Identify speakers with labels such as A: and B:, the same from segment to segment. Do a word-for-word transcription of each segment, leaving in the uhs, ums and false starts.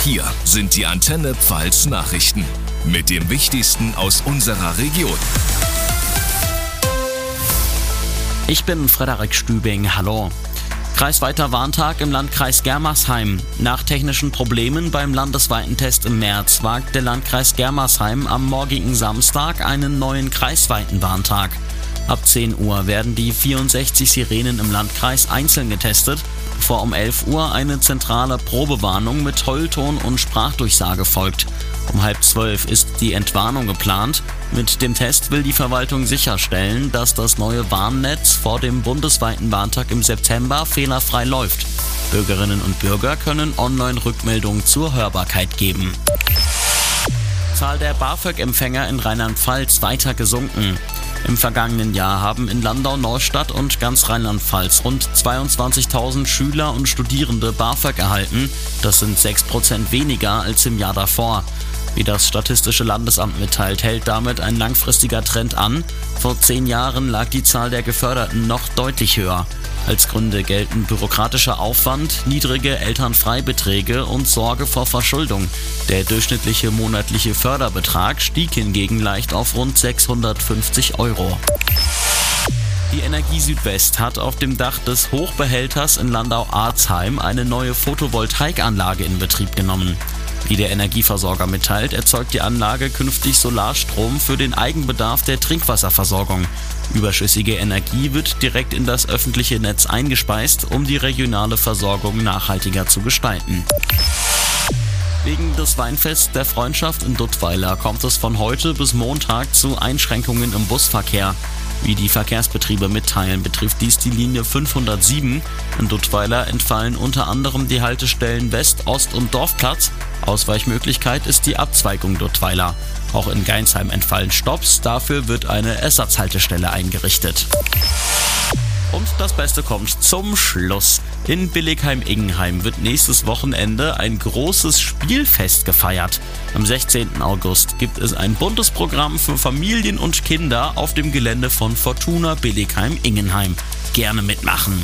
A: Hier sind die Antenne Pfalz Nachrichten mit dem Wichtigsten aus unserer Region.
B: Ich bin Frederik Stübing, hallo. Kreisweiter Warntag im Landkreis Germersheim. Nach technischen Problemen beim landesweiten Test im März wagt der Landkreis Germersheim am morgigen Samstag einen neuen kreisweiten Warntag. Ab zehn Uhr werden die vierundsechzig Sirenen im Landkreis einzeln getestet, bevor um elf Uhr eine zentrale Probewarnung mit Heulton und Sprachdurchsage folgt. Um halb zwölf ist die Entwarnung geplant. Mit dem Test will die Verwaltung sicherstellen, dass das neue Warnnetz vor dem bundesweiten Warntag im September fehlerfrei läuft. Bürgerinnen und Bürger können online Rückmeldungen zur Hörbarkeit geben. Zahl der BAföG-Empfänger in Rheinland-Pfalz weiter gesunken. Im vergangenen Jahr haben in Landau-Neustadt und ganz Rheinland-Pfalz rund zweiundzwanzigtausend Schüler und Studierende BAföG erhalten. Das sind sechs Prozent weniger als im Jahr davor. Wie das Statistische Landesamt mitteilt, hält damit ein langfristiger Trend an. Vor zehn Jahren lag die Zahl der Geförderten noch deutlich höher. Als Gründe gelten bürokratischer Aufwand, niedrige Elternfreibeträge und Sorge vor Verschuldung. Der durchschnittliche monatliche Förderbetrag stieg hingegen leicht auf rund sechshundertfünfzig Euro. Die Energie Südwest hat auf dem Dach des Hochbehälters in Landau-Arzheim eine neue Photovoltaikanlage in Betrieb genommen. Wie der Energieversorger mitteilt, erzeugt die Anlage künftig Solarstrom für den Eigenbedarf der Trinkwasserversorgung. Überschüssige Energie wird direkt in das öffentliche Netz eingespeist, um die regionale Versorgung nachhaltiger zu gestalten. Wegen des Weinfests der Freundschaft in Duttweiler kommt es von heute bis Montag zu Einschränkungen im Busverkehr. Wie die Verkehrsbetriebe mitteilen, betrifft dies die Linie fünfhundertsieben. In Duttweiler entfallen unter anderem die Haltestellen West-, Ost- und Dorfplatz. Ausweichmöglichkeit ist die Abzweigung Duttweiler. Auch in Geinsheim entfallen Stopps, dafür wird eine Ersatzhaltestelle eingerichtet. Und das Beste kommt zum Schluss. In Billigheim-Ingenheim wird nächstes Wochenende ein großes Spielfest gefeiert. Am sechzehnten August gibt es ein buntes Programm für Familien und Kinder auf dem Gelände von Fortuna Billigheim-Ingenheim. Gerne mitmachen.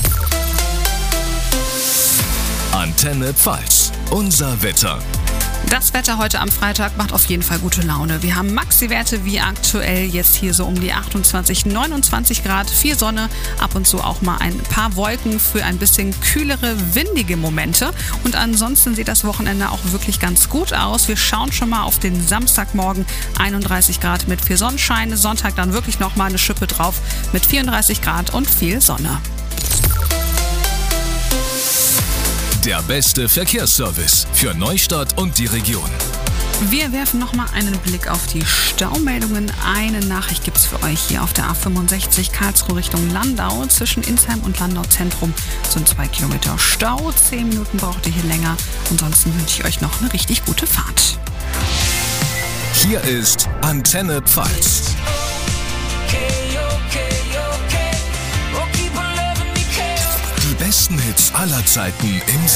A: Antenne Pfalz, unser Wetter.
C: Das Wetter heute am Freitag macht auf jeden Fall gute Laune. Wir haben Maxi-Werte wie aktuell jetzt hier so um die achtundzwanzig, neunundzwanzig Grad, viel Sonne, ab und zu auch mal ein paar Wolken für ein bisschen kühlere, windige Momente. Und ansonsten sieht das Wochenende auch wirklich ganz gut aus. Wir schauen schon mal auf den Samstagmorgen, einunddreißig Grad mit viel Sonnenschein. Sonntag dann wirklich nochmal eine Schippe drauf mit vierunddreißig Grad und viel Sonne.
A: Der beste Verkehrsservice für Neustadt und die Region.
C: Wir werfen nochmal einen Blick auf die Staumeldungen. Eine Nachricht gibt es für euch hier auf der A fünfundsechzig Karlsruhe Richtung Landau. Zwischen Insheim und Landau Zentrum sind zwei Kilometer Stau. Zehn Minuten braucht ihr hier länger. Ansonsten wünsche ich euch noch eine richtig gute Fahrt.
A: Hier ist Antenne Pfalz. Die besten Hits aller Zeiten im